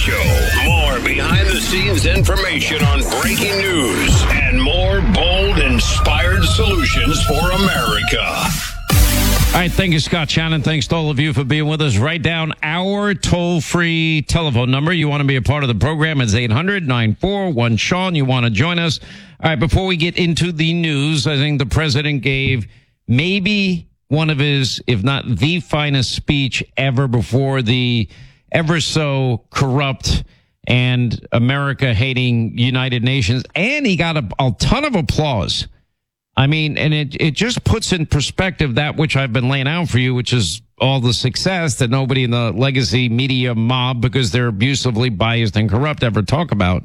Show. More behind-the-scenes information on breaking news and more bold, inspired solutions for America. All right, thank you, Scott Shannon. Thanks to all of you for being with us. Write down our toll-free telephone number. You want to be a part of the program. It's 800-941-SEAN. You want to join us. All right, before we get into the news, I think the president gave maybe one of his, if not the finest speech ever before the ever so corrupt and America-hating United Nations. And he got a ton of applause. I mean, and it just puts in perspective that which I've been laying out for you, which is all the success that nobody in the legacy media mob, because they're abusively biased and corrupt, ever talk about.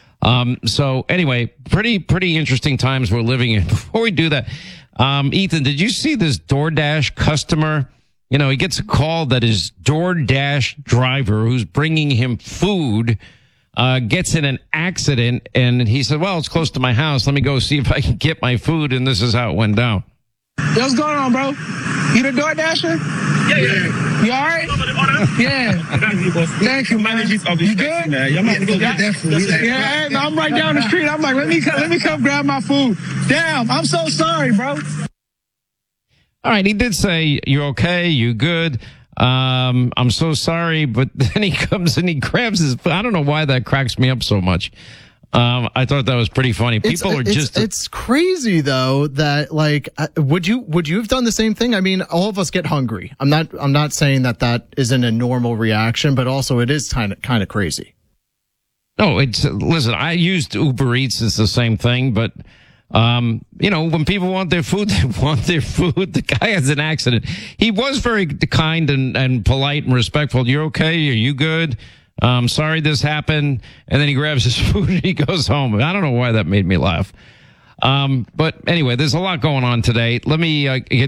So anyway, pretty interesting times we're living in. Before we do that, Ethan, did you see this DoorDash customer? You know, he gets a call that his DoorDash driver who's bringing him food gets in an accident, and he said, well, it's close to my house. Let me go see if I can get my food, and this is how it went down. Yo, what's going on, bro? You the DoorDasher? Yeah. You all right? Yeah. Thank you, man. You good? Yeah, I'm right down the street. I'm like, let me come grab my food. Damn, I'm so sorry, bro. All right, he did say, you okay? You good? I'm so sorry, but then he comes and he grabs his food. I don't know why that cracks me up so much. I thought that was pretty funny. It's crazy though that like, would you have done the same thing? I mean, all of us get hungry. I'm not saying that isn't a normal reaction, but also it is kind of crazy. No, listen, I used Uber Eats. It's the same thing, but you know, when people want their food, they want their food. The guy has an accident. He was very kind and polite and respectful. You're okay? Are you good? Sorry this happened. And then he grabs his food and he goes home. I don't know why that made me laugh. But anyway, there's a lot going on today. Let me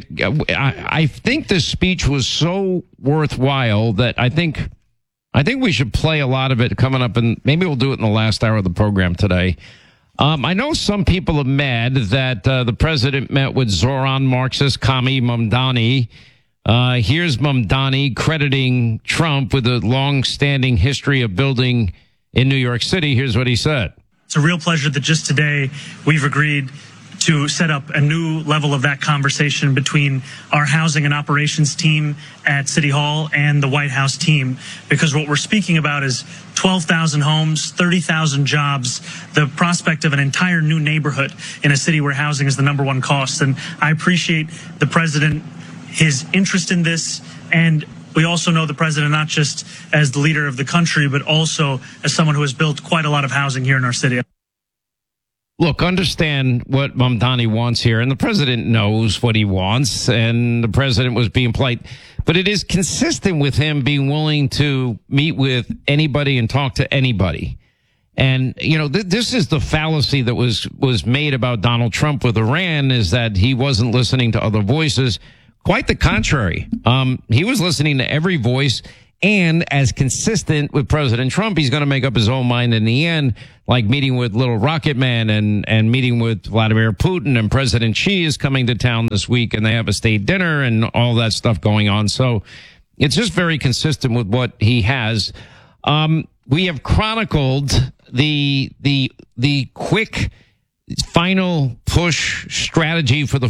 I think this speech was so worthwhile that I think we should play a lot of it coming up, and maybe we'll do it in the last hour of the program today. I know some people are mad that the president met with Zoran Marxist Kami Mamdani. Here's Mamdani crediting Trump with a long-standing history of building in New York City. Here's what he said. It's a real pleasure that just today we've agreed to set up a new level of that conversation between our housing and operations team at City Hall and the White House team, because what we're speaking about is 12,000 homes, 30,000 jobs, the prospect of an entire new neighborhood in a city where housing is the number one cost. And I appreciate the president, his interest in this, and we also know the president not just as the leader of the country, but also as someone who has built quite a lot of housing here in our city. Look, understand what Mamdani wants here, and the president knows what he wants, and the president was being polite. But it is consistent with him being willing to meet with anybody and talk to anybody. And, you know, this is the fallacy that was made about Donald Trump with Iran, is that he wasn't listening to other voices. Quite the contrary. He was listening to every voice, and as consistent with President Trump, he's going to make up his own mind in the end, like meeting with Little Rocket Man and meeting with Vladimir Putin, and President Xi is coming to town this week, and they have a state dinner and all that stuff going on. So it's just very consistent with what he has. We have chronicled the quick final push strategy for the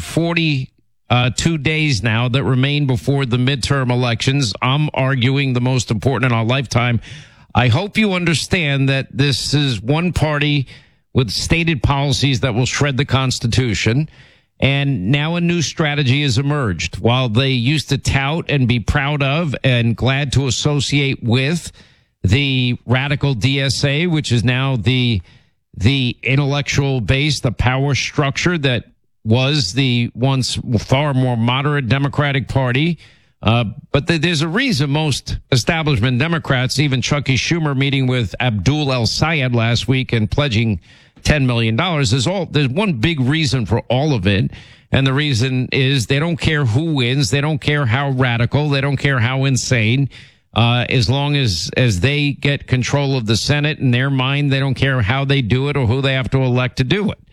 42 days now that remain before the midterm elections. I'm arguing the most important in our lifetime. I hope you understand that this is one party with stated policies that will shred the Constitution. And now a new strategy has emerged. While they used to tout and be proud of and glad to associate with the radical DSA, which is now the intellectual base, the power structure that was the once far more moderate Democratic Party. But there's a reason most establishment Democrats, even Chucky Schumer meeting with Abdul El-Sayed last week and pledging $10 million. There's one big reason for all of it. And the reason is they don't care who wins. They don't care how radical. They don't care how insane. As long as they get control of the Senate in their mind, they don't care how they do it or who they have to elect to do it.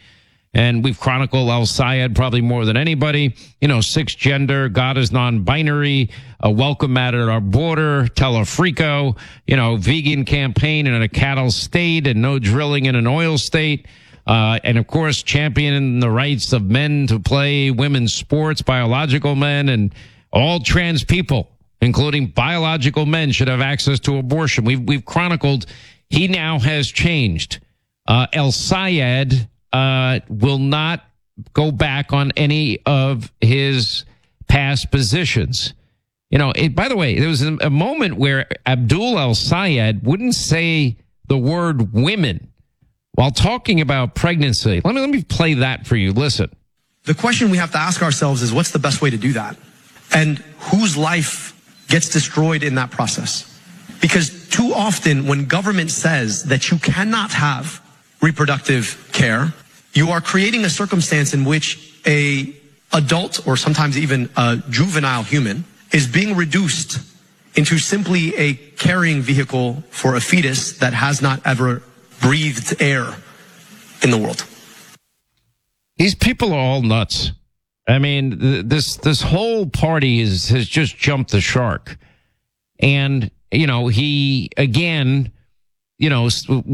And we've chronicled El Sayed probably more than anybody. You know, 6 gender, God is non-binary, a welcome mat at our border, Telefrico, you know, vegan campaign in a cattle state and no drilling in an oil state. And of course, championing the rights of men to play women's sports, biological men, and all trans people, including biological men, should have access to abortion. We've chronicled. He now has changed. El Sayed will not go back on any of his past positions. You know, by the way, there was a moment where Abdul El Sayed wouldn't say the word women while talking about pregnancy. Let me play that for you. Listen. The question we have to ask ourselves is, what's the best way to do that? And whose life gets destroyed in that process? Because too often when government says that you cannot have reproductive care, you are creating a circumstance in which a adult or sometimes even a juvenile human is being reduced into simply a carrying vehicle for a fetus that has not ever breathed air in the world. These people are all nuts. I mean, this whole party has just jumped the shark. And, you know, he, again, you know,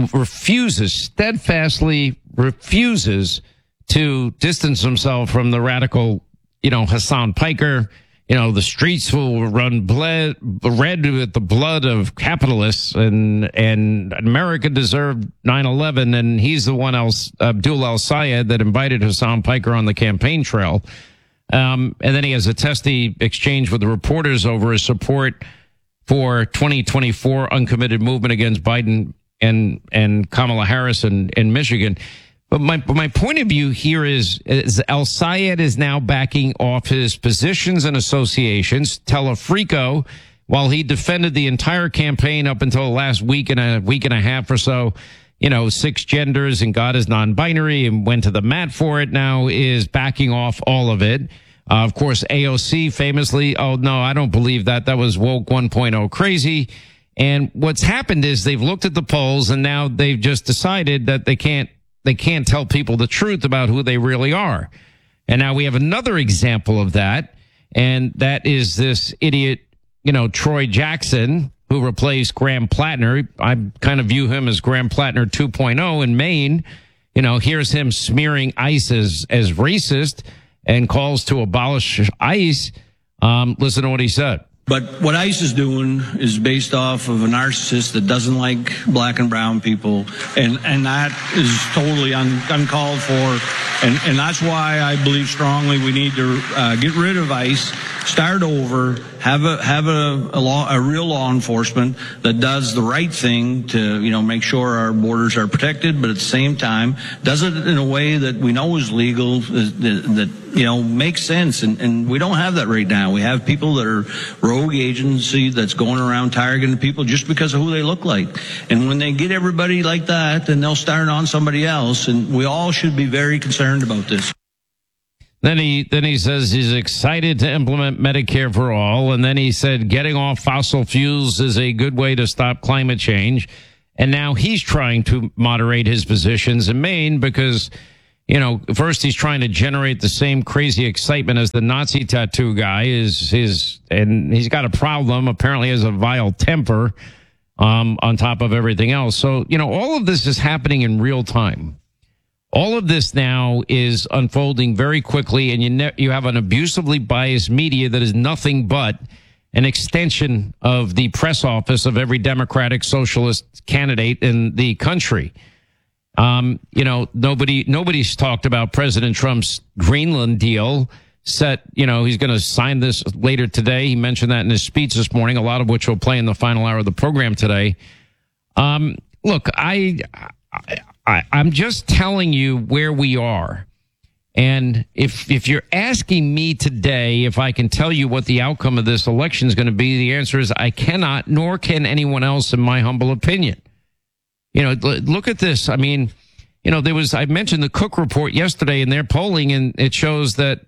steadfastly refuses to distance himself from the radical, you know, Hassan Piker. You know, the streets will run red with the blood of capitalists, and America deserved 9/11, and he's the one else, Abdul El Sayed, that invited Hassan Piker on the campaign trail. And then he has a testy exchange with the reporters over his support for 2024 uncommitted movement against Biden and Kamala Harris in Michigan. But my point of view here is El Sayed is now backing off his positions and associations. Telefrico, while he defended the entire campaign up until the last week and a half or so, you know, 6 genders and God is non-binary, and went to the mat for it, now is backing off all of it. Of course, AOC famously, oh no, I don't believe that. That was woke 1.0 crazy. And what's happened is they've looked at the polls and now they've just decided that they can't tell people the truth about who they really are. And now we have another example of that. And that is this idiot, you know, Troy Jackson, who replaced Graham Plattner. I kind of view him as Graham Plattner 2.0 in Maine. You know, here's him smearing ICE as racist and calls to abolish ICE. Listen to what he said. But what ICE is doing is based off of a narcissist that doesn't like black and brown people, and that is totally uncalled for, and that's why I believe strongly we need to get rid of ICE, start over, have a real law enforcement that does the right thing to, you know, make sure our borders are protected, but at the same time does it in a way that we know is legal, that you know, makes sense, and we don't have that right now. We have people that are rogue agency that's going around targeting people just because of who they look like. And when they get everybody like that, then they'll start on somebody else, and we all should be very concerned about this. Then he says he's excited to implement Medicare for all, and then he said getting off fossil fuels is a good way to stop climate change. And now he's trying to moderate his positions in Maine because, you know, first he's trying to generate the same crazy excitement as the Nazi tattoo guy and he's got a problem. Apparently has a vile temper, on top of everything else. So, you know, all of this is happening in real time. All of this now is unfolding very quickly, and you have an abusively biased media that is nothing but an extension of the press office of every Democratic socialist candidate in the country. You know, nobody's talked about President Trump's Greenland deal set. You know, he's going to sign this later today. He mentioned that in his speech this morning, a lot of which will play in the final hour of the program today. Look, I'm just telling you where we are. And if you're asking me today if I can tell you what the outcome of this election is going to be, the answer is I cannot, nor can anyone else in my humble opinion. You know, look at this. I mean, you know, I mentioned the Cook report yesterday in their polling, and it shows that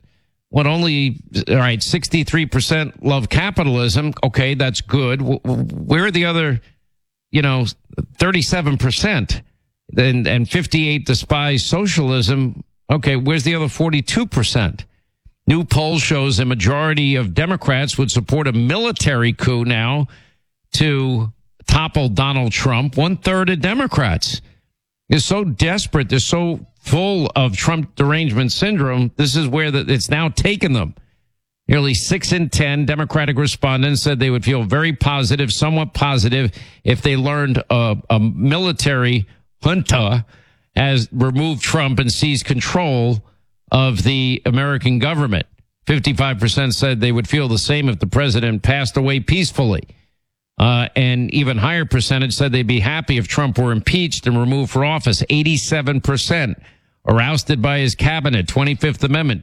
63% love capitalism. Okay, that's good. Where are the other, you know, 37%? And 58 despise socialism. Okay, where's the other 42%? New poll shows a majority of Democrats would support a military coup now to topple Donald Trump. 1/3 of Democrats is so desperate. They're so full of Trump derangement syndrome. This is where it's now taken them. Nearly 6 in 10 Democratic respondents said they would feel very positive, somewhat positive, if they learned a military junta has removed Trump and seized control of the American government. 55% said they would feel the same if the president passed away peacefully. And even higher percentage said they'd be happy if Trump were impeached and removed for office. 87% are ousted by his cabinet. 25th Amendment,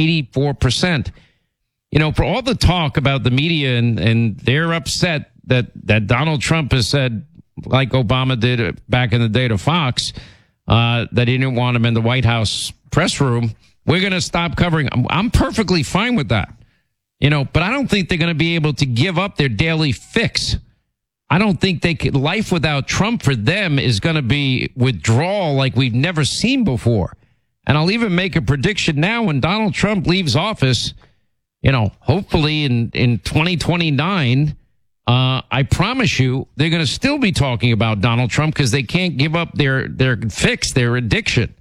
84%. You know, for all the talk about the media and they're upset that Donald Trump has said, like Obama did back in the day to Fox, that he didn't want him in the White House press room, we're going to stop covering. I'm perfectly fine with that. You know, but I don't think they're going to be able to give up their daily fix. I don't think they could. Life without Trump for them is going to be withdrawal like we've never seen before. And I'll even make a prediction now when Donald Trump leaves office, you know, hopefully in 2029, I promise you they're going to still be talking about Donald Trump because they can't give up their fix, their addiction.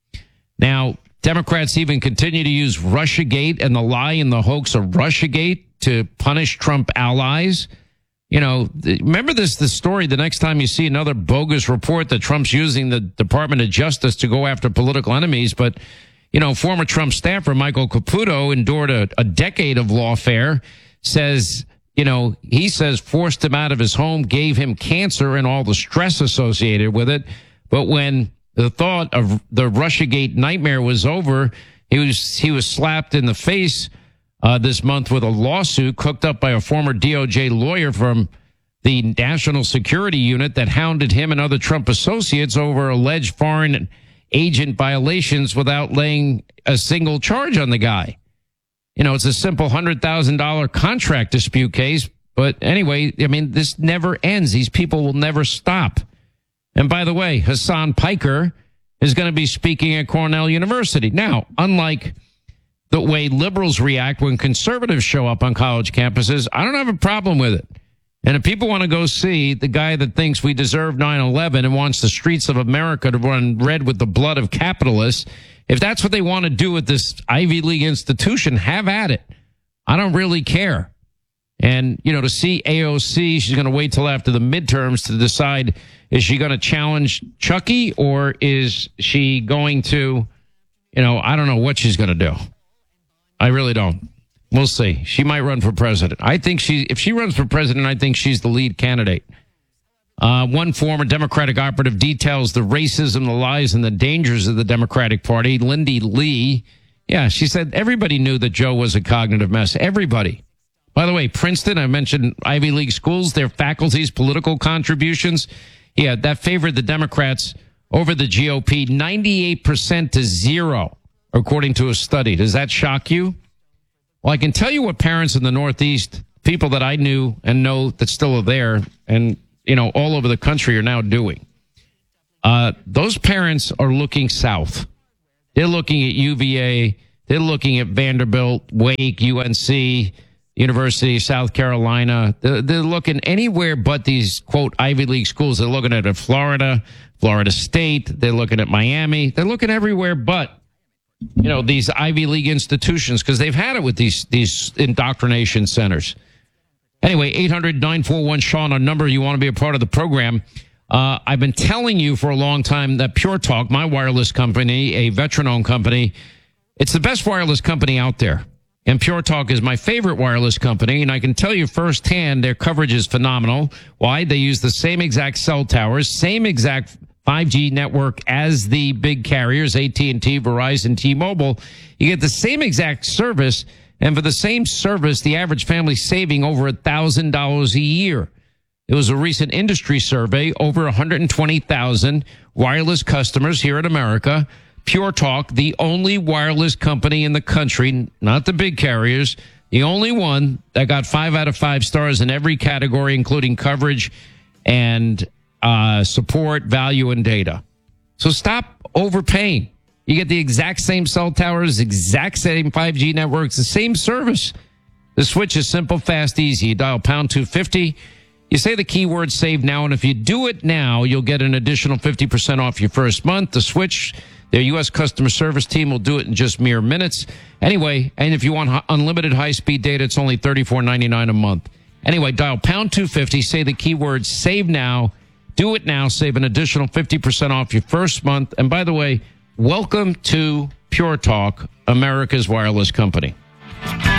Now, Democrats even continue to use Russiagate and the lie and the hoax of Russiagate to punish Trump allies. You know, remember the story the next time you see another bogus report that Trump's using the Department of Justice to go after political enemies. But, you know, former Trump staffer Michael Caputo endured a decade of lawfare, says, you know, he says forced him out of his home, gave him cancer and all the stress associated with it. But when the thought of the Russiagate nightmare was over, he was slapped in the face this month with a lawsuit cooked up by a former DOJ lawyer from the National Security Unit that hounded him and other Trump associates over alleged foreign agent violations without laying a single charge on the guy. You know, it's a simple $100,000 contract dispute case. But anyway, I mean, this never ends. These people will never stop. And by the way, Hassan Piker is going to be speaking at Cornell University. Now, unlike the way liberals react when conservatives show up on college campuses, I don't have a problem with it. And if people want to go see the guy that thinks we deserve 9/11 and wants the streets of America to run red with the blood of capitalists, if that's what they want to do with this Ivy League institution, have at it. I don't really care. And, you know, to see AOC, she's going to wait till after the midterms to decide, is she going to challenge Chucky or is she going to, you know, I don't know what she's going to do. I really don't. We'll see. She might run for president. I think if she runs for president, I think she's the lead candidate. One former Democratic operative details the racism, the lies, and the dangers of the Democratic Party. Lindy Lee. Yeah, she said everybody knew that Joe was a cognitive mess. Everybody. By the way, Princeton, I mentioned Ivy League schools, their faculty's political contributions. Yeah, that favored the Democrats over the GOP 98% to 0, according to a study. Does that shock you? Well, I can tell you what parents in the Northeast, people that I knew and know that still are there and, you know, all over the country are now doing. Those parents are looking south. They're looking at UVA. They're looking at Vanderbilt, Wake, UNC, University of South Carolina. They're looking anywhere but these, quote, Ivy League schools. They're looking at Florida, Florida State. They're looking at Miami. They're looking everywhere but, you know, these Ivy League institutions because they've had it with these indoctrination centers. Anyway, 800-941-SEAN, our number. You want to be a part of the program. I've been telling you for a long time that Pure Talk, my wireless company, a veteran-owned company, it's the best wireless company out there. And Pure Talk is my favorite wireless company, and I can tell you firsthand their coverage is phenomenal. Why? They use the same exact cell towers, same exact 5G network as the big carriers, AT&T, Verizon, T-Mobile. You get the same exact service, and for the same service, the average family saving over $1,000 a year. It was a recent industry survey, over 120,000 wireless customers here in America. Pure Talk, the only wireless company in the country, not the big carriers, the only one that got 5 out of 5 stars in every category, including coverage and support, value, and data. So stop overpaying. You get the exact same cell towers, exact same 5G networks, the same service. The switch is simple, fast, easy. You dial pound 250. You say the keyword save now, and if you do it now, you'll get an additional 50% off your first month. The switch, their U.S. customer service team will do it in just mere minutes. Anyway, and if you want unlimited high-speed data, it's only $34.99 a month. Anyway, dial pound 250, say the keyword save now. Do it now, save an additional 50% off your first month. And by the way, welcome to Pure Talk, America's wireless company.